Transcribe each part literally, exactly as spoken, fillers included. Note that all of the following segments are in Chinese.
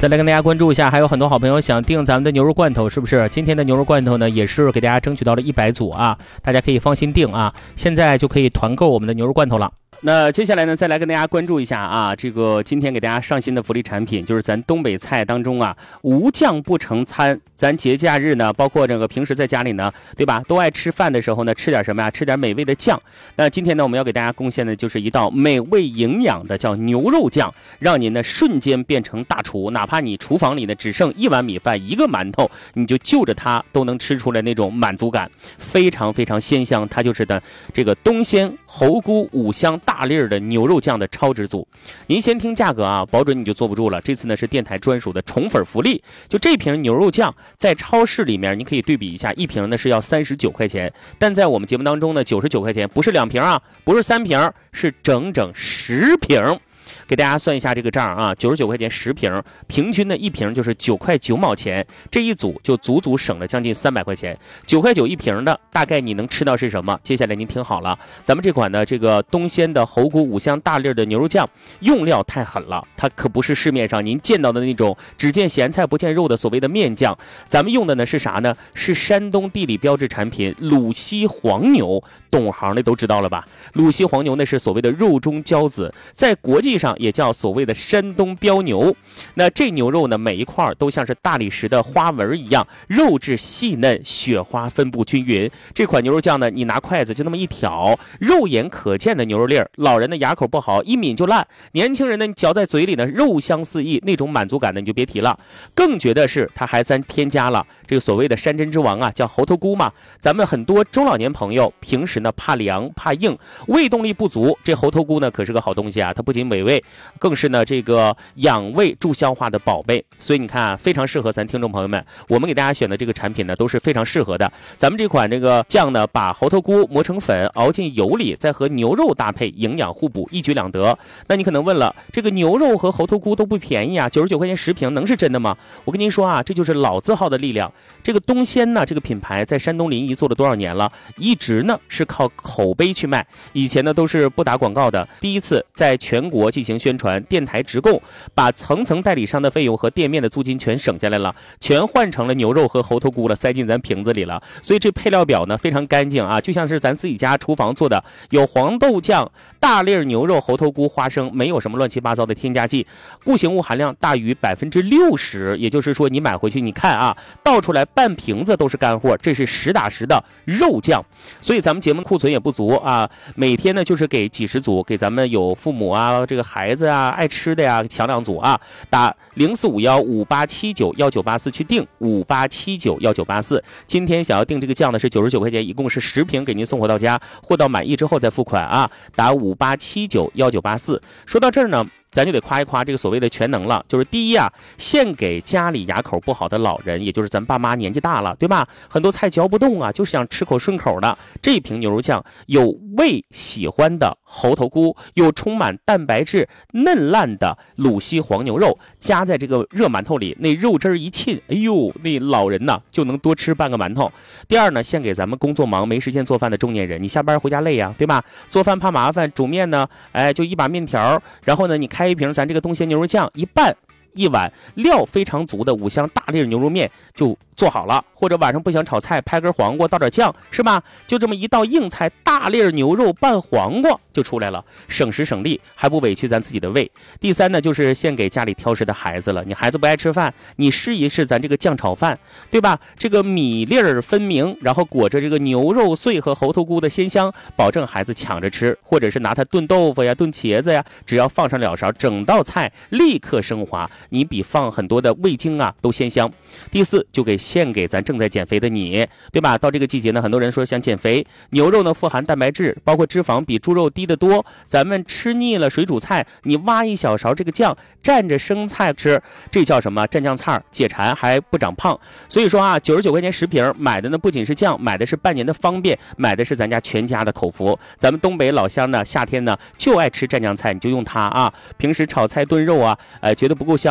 再来跟大家关注一下，还有很多好朋友想订咱们的牛肉罐头，是不是？今天的牛肉罐头呢，也是给大家争取到了一百组啊，大家可以放心订啊，现在就可以团购我们的牛肉罐头了。那接下来呢，再来跟大家关注一下啊，这个今天给大家上新的福利产品，就是咱东北菜当中啊，无酱不成餐。咱节假日呢，包括这个平时在家里呢，对吧，都爱吃饭的时候呢，吃点什么呀？吃点美味的酱。那今天呢，我们要给大家贡献的就是一道美味营养的叫牛肉酱，让您呢瞬间变成大厨，哪怕你厨房里呢只剩一碗米饭、一个馒头，你就就着它都能吃出来那种满足感，非常非常鲜香。它就是的这个东鲜猴菇五香大大粒儿的牛肉酱的超值组。您先听价格啊，保准你就坐不住了。这次呢是电台专属的宠粉福利，就这瓶牛肉酱在超市里面你可以对比一下，一瓶呢是要三十九块钱，但在我们节目当中呢九十九块钱，不是两瓶啊，不是三瓶，是整整十瓶。给大家算一下这个账啊，九十九块钱十瓶，平均的一瓶就是九块九毛钱，这一组就足足省了将近三百块钱。九块九一瓶的，大概你能吃到是什么？接下来您听好了，咱们这款的这个东鲜的猴菇五香大粒的牛肉酱，用料太狠了，它可不是市面上您见到的那种只见咸菜不见肉的所谓的面酱，咱们用的呢是啥呢？是山东地理标志产品鲁西黄牛，懂行的都知道了吧？鲁西黄牛那是所谓的肉中骄子，在国际上也叫所谓的山东标牛。那这牛肉呢，每一块都像是大理石的花纹一样，肉质细嫩，雪花分布均匀。这款牛肉酱呢，你拿筷子就那么一挑，肉眼可见的牛肉粒儿，老人的牙口不好，一抿就烂；年轻人呢，你嚼在嘴里呢，肉香四溢，那种满足感呢，你就别提了。更觉得是它还咱添加了这个所谓的山珍之王啊，叫猴头菇嘛。咱们很多中老年朋友平时呢怕凉怕硬，胃动力不足，这猴头菇呢可是个好东西啊，它不仅美味，更是呢这个养胃助消化的宝贝。所以你看啊，非常适合咱听众朋友们，我们给大家选的这个产品呢都是非常适合的。咱们这款这个酱呢，把猴头菇磨成粉，熬进油里，再和牛肉搭配，营养互补，一举两得。那你可能问了，这个牛肉和猴头菇都不便宜啊，九十九块钱十瓶，能是真的吗？我跟您说啊，这就是老字号的力量。这个东鲜呢，这个品牌在山东临沂做了多少年了，一直呢是靠口碑去卖，以前呢都是不打广告的，第一次在全国进行宣传，电台直供，把层层代理商的费用和店面的租金全省下来了，全换成了牛肉和猴头菇了，塞进咱瓶子里了。所以这配料表呢非常干净啊，就像是咱自己家厨房做的，有黄豆酱、大粒牛肉、猴头菇、花生，没有什么乱七八糟的添加剂，固形物含量大于百分之六十，也就是说你买回去你看啊，倒出来半瓶子都是干货，这是实打实的肉酱。所以咱们节目库存也不足啊，每天呢就是给几十组，给咱们有父母啊、这个孩子啊、爱吃的呀，抢两组啊，打零四五幺五八七九幺九八四去订五八七九幺九八四。今天想要订这个酱呢是九十九块钱，一共是十瓶给您送货到家，货到满意之后再付款啊，打五八七九幺九八四。说到这儿呢，咱就得夸一夸这个所谓的全能了，就是第一啊，献给家里牙口不好的老人，也就是咱爸妈年纪大了，对吧？很多菜嚼不动啊，就想吃口顺口的。这瓶牛肉酱有胃喜欢的猴头菇，有充满蛋白质嫩烂的鲁西黄牛肉，加在这个热馒头里，那肉汁一沁，哎呦，那老人呐就能多吃半个馒头。第二呢，献给咱们工作忙没时间做饭的中年人，你下班回家累呀、啊，对吧？做饭怕麻烦，煮面呢，哎，就一把面条，然后呢，你开一瓶咱这个东鲜牛肉酱，一拌一碗料非常足的五香大粒牛肉面就做好了。或者晚上不想炒菜，拍根黄瓜倒点酱，是吧？就这么一道硬菜，大粒牛肉拌黄瓜就出来了，省时省力，还不委屈咱自己的胃。第三呢，就是献给家里挑食的孩子了。你孩子不爱吃饭，你试一试咱这个酱炒饭，对吧？这个米粒儿分明，然后裹着这个牛肉碎和猴头菇的鲜香，保证孩子抢着吃。或者是拿它炖豆腐呀、炖茄子呀，只要放上两勺，整道菜立刻升华，你比放很多的味精啊都鲜香。第四，就给献给咱正在减肥的你，对吧？到这个季节呢，很多人说想减肥，牛肉呢富含蛋白质，包括脂肪比猪肉低得多。咱们吃腻了水煮菜，你挖一小勺这个酱，蘸着生菜吃，这叫什么？蘸酱菜，解馋还不长胖。所以说啊，九十九块钱十瓶，买的呢不仅是酱，买的是半年的方便，买的是咱家全家的口福。咱们东北老乡呢，夏天呢就爱吃蘸酱菜，你就用它啊。平时炒菜炖肉啊，呃，觉得不够香。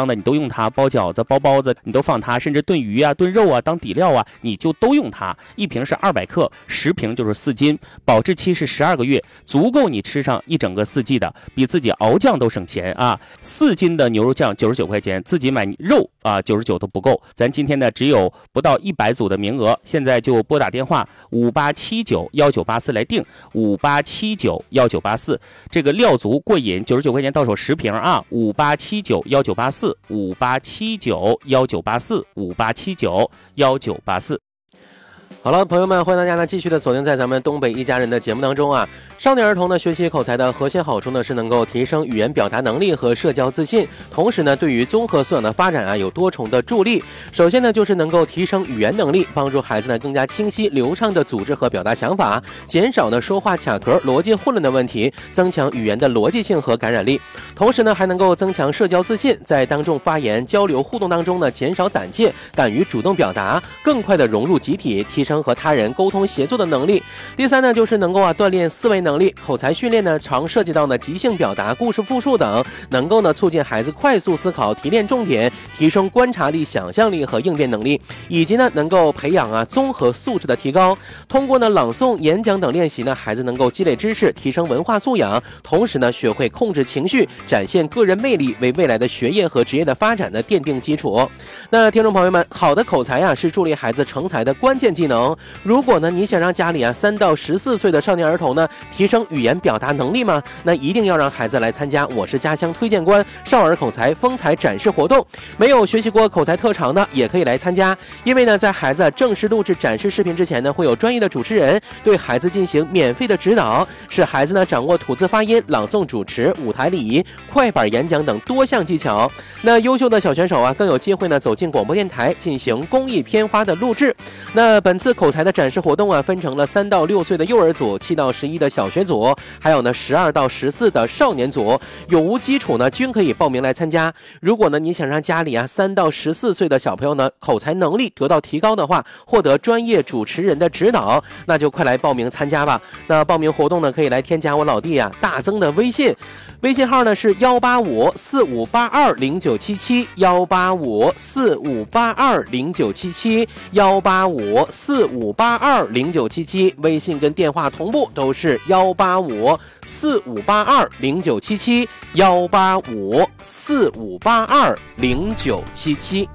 香的你都用它，包饺子、包包子你都放它，甚至炖鱼啊、炖肉啊当底料啊，你就都用它。一瓶是二百克，十瓶就是四斤，保质期是十二个月，足够你吃上一整个四季的，比自己熬酱都省钱啊！四斤的牛肉酱九十九块钱，自己买肉啊九十九都不够。咱今天呢只有不到一百组的名额，现在就拨打电话五八七九幺九八四来定，五八七九幺九八四，这个料足过瘾，九十九块钱到手十瓶啊！五八七九幺九八四，五八七九幺九八四，五八七九幺九八四。 好了，朋友们，欢迎大家呢继续的锁定在咱们东北一家人的节目当中啊。少年儿童呢学习口才的核心好处呢是能够提升语言表达能力和社交自信，同时呢对于综合素养的发展啊有多重的助力。首先呢就是能够提升语言能力，帮助孩子呢更加清晰流畅的组织和表达想法，减少呢说话卡壳、逻辑混乱的问题，增强语言的逻辑性和感染力。同时呢还能够增强社交自信，在当众发言、交流互动当中呢减少胆怯，敢于主动表达，更快的融入集体，提升和他人沟通协作的能力。第三呢就是能够啊锻炼思维能力，口才训练呢常涉及到呢即兴表达、故事复述等，能够呢促进孩子快速思考、提炼重点，提升观察力、想象力和应变能力，以及呢能够培养啊综合素质的提高。通过呢朗诵、演讲等练习呢，孩子能够积累知识，提升文化素养，同时呢学会控制情绪，展现个人魅力，为未来的学业和职业的发展呢奠定基础。那听众朋友们，好的口才啊是助力孩子成才的关键技能。如果呢你想让家里啊三到十四岁的少年儿童呢提升语言表达能力吗？那一定要让孩子来参加我是家乡推荐官少儿口才风采展示活动。没有学习过口才特长的也可以来参加，因为呢在孩子正式录制展示视频之前呢，会有专业的主持人对孩子进行免费的指导，使孩子呢掌握吐字发音、朗诵主持、舞台礼仪、快板演讲等多项技巧。那优秀的小选手啊更有机会呢走进广播电台进行公益片花的录制。那本次口才的展示活动啊分成了三到六岁的幼儿组、七到十一的小学组，还有呢十二到十四的少年组，有无基础呢均可以报名来参加。如果呢你想让家里啊三到十四岁的小朋友呢口才能力得到提高的话，获得专业主持人的指导，那就快来报名参加吧。那报名活动呢可以来添加我老弟啊大增的微信，微信号呢是幺八五四五八二零九七七，幺八五四五八二零九七七，幺八五四五八二零九七七，微信跟电话同步都是幺八五四五八二零九七七，幺八五四五八二零九七七。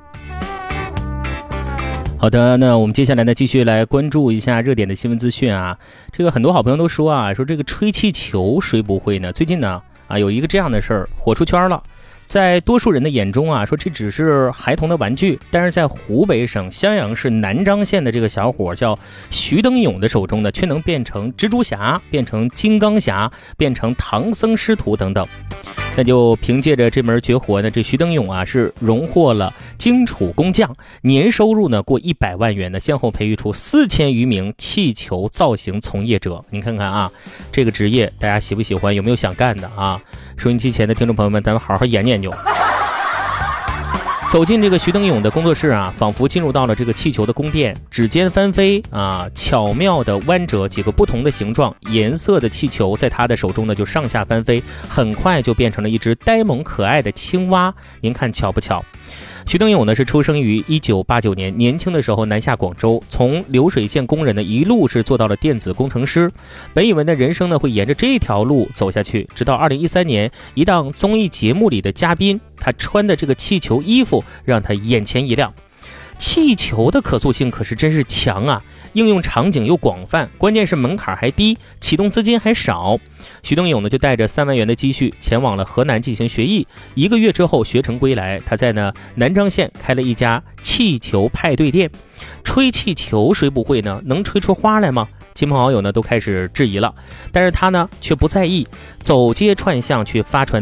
好的，那我们接下来呢继续来关注一下热点的新闻资讯啊。这个很多好朋友都说啊，说这个吹气球谁不会呢？最近呢啊有一个这样的事儿火出圈了。在多数人的眼中啊，说这只是孩童的玩具，但是在湖北省襄阳市南漳县的这个小伙叫徐登勇的手中呢，却能变成蜘蛛侠，变成金刚侠，变成唐僧师徒等等。那就凭借着这门绝活呢，这徐登勇啊是荣获了荆楚工匠，年收入呢过一百万元呢，先后培育出四千余名气球造型从业者。您看看啊，这个职业大家喜不喜欢？有没有想干的啊？收音机前的听众朋友们，咱们好好研究研究。走进这个徐登勇的工作室啊，仿佛进入到了这个气球的宫殿，指尖翻飞啊，巧妙的弯折几个不同的形状、颜色的气球，在他的手中呢就上下翻飞，很快就变成了一只呆萌可爱的青蛙。您看巧不巧？徐登勇呢是出生于一九八九年，年轻的时候南下广州，从流水线工人呢一路是做到了电子工程师。本以为呢人生呢会沿着这条路走下去，直到二零一三年一档综艺节目里的嘉宾，他穿的这个气球衣服让他眼前一亮。气球的可塑性可是真是强啊，应用场景又广泛，关键是门槛还低，启动资金还少。徐登勇呢就带着三万元的积蓄前往了河南进行学艺，一个月之后学成归来，他在呢南漳县开了一家气球派对店。吹气球谁不会呢？能吹出花来吗？亲朋好友呢都开始质疑了，但是他呢却不在意，走街串巷去发传